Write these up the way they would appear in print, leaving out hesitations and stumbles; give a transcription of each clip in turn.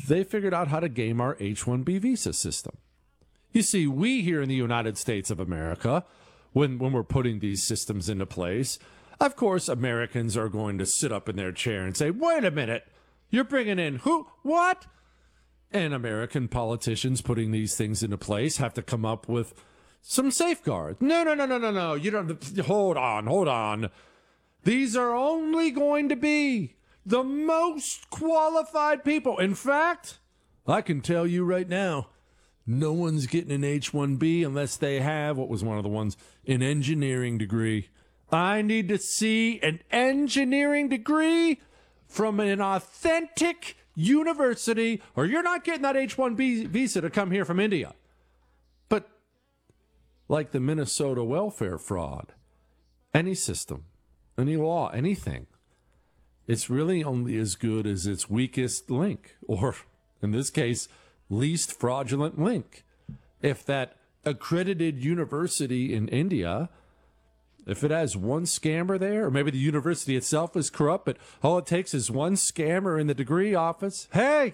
they figured out how to game our H-1B visa system. You see, we here in the United States of America, when we're putting these systems into place, of course, Americans are going to sit up in their chair and say, wait a minute, you're bringing in who? What? And American politicians putting these things into place have to come up with some safeguards. No. You don't. Hold on. These are only going to be the most qualified people. In fact, I can tell you right now, no one's getting an H-1B unless they have, what was one of the ones, an engineering degree. I need to see an engineering degree from an authentic university, or you're not getting that H-1B visa to come here from India. But like the Minnesota welfare fraud, any system, any law, anything, it's really only as good as its weakest link, or in this case, least fraudulent link. If that accredited university in India, if it has one scammer there, or maybe the university itself is corrupt, but all it takes is one scammer in the degree office. Hey,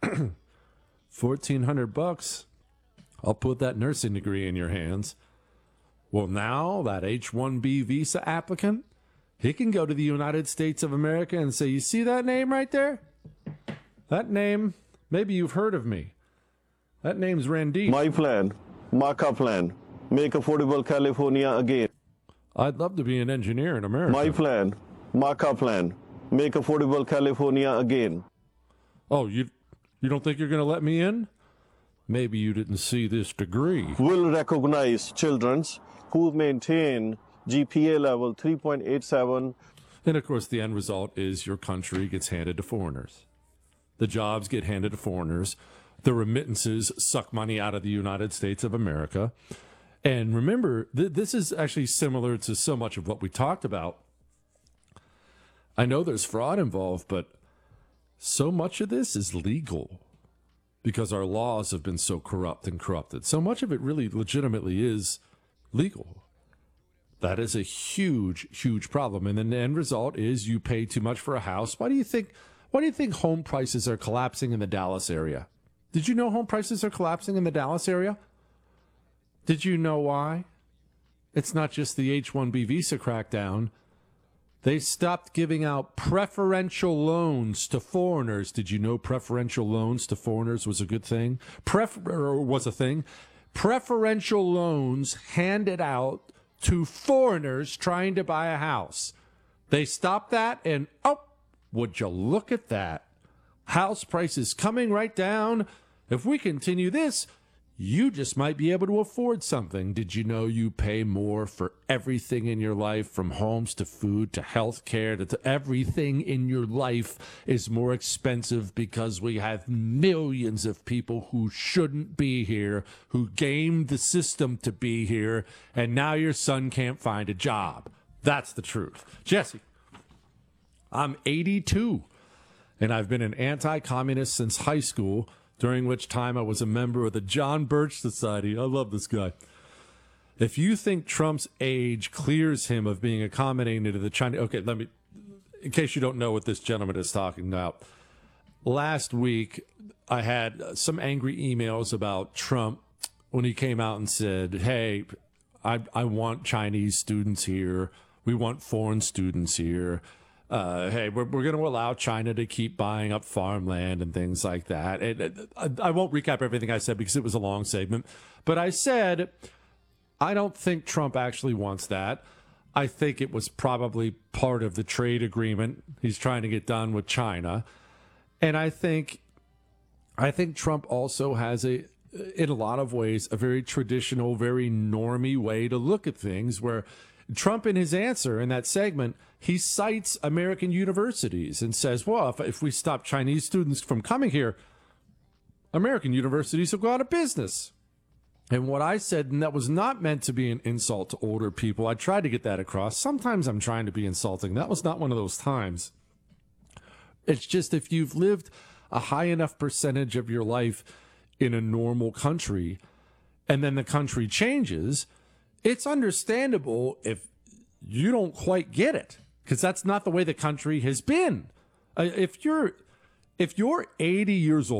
$1,400. I'll put that nursing degree in your hands. Well, now that H-1B visa applicant, he can go to the United States of America and say, you see that name right there? That name, maybe you've heard of me. That name's Randeep. My plan, Marka plan, make affordable California again. I'd love to be an engineer in America. My plan, Marka plan, make affordable California again. Oh, you don't think you're going to let me in? Maybe you didn't see this degree. Will recognize children who maintain GPA level 3.87. And of course, the end result is your country gets handed to foreigners. The jobs get handed to foreigners. The remittances suck money out of the United States of America. And remember, this is actually similar to so much of what we talked about. I know there's fraud involved, but so much of this is legal because our laws have been so corrupt and corrupted. So much of it really legitimately is legal. That is a huge, huge problem. And then the end result is you pay too much for a house. Why do you think home prices are collapsing in the Dallas area? Did you know home prices are collapsing in the Dallas area? Did you know why? It's not just the H-1B visa crackdown. They stopped giving out preferential loans to foreigners. Did you know preferential loans to foreigners was a good thing? Was a thing. Preferential loans handed out to foreigners trying to buy a house. They stopped that, and would you look at that? House prices coming right down. If we continue this, you just might be able to afford something. Did you know you pay more for everything in your life, from homes to food to health care to everything in your life is more expensive because we have millions of people who shouldn't be here, who gamed the system to be here, and now your son can't find a job. That's the truth. Jesse, I'm 82, and I've been an anti-communist since high school, during which time I was a member of the John Birch Society. I love this guy. If you think Trump's age clears him of being accommodating to the Chinese... Okay, in case you don't know what this gentleman is talking about. Last week, I had some angry emails about Trump when he came out and said, hey, I want Chinese students here. We want foreign students here. Hey, we're going to allow China to keep buying up farmland and things like that. And I won't recap everything I said because it was a long segment. But I said, I don't think Trump actually wants that. I think it was probably part of the trade agreement he's trying to get done with China. And I think Trump also has in a lot of ways, a very traditional, very normie way to look at things, where Trump, in his answer in that segment, he cites American universities and says, well, if we stop Chinese students from coming here, American universities will go out of business. And what I said, and that was not meant to be an insult to older people. I tried to get that across. Sometimes I'm trying to be insulting. That was not one of those times. It's just if you've lived a high enough percentage of your life in a normal country, and then the country changes, it's understandable if you don't quite get it, because that's not the way the country has been. If you're 80 years old,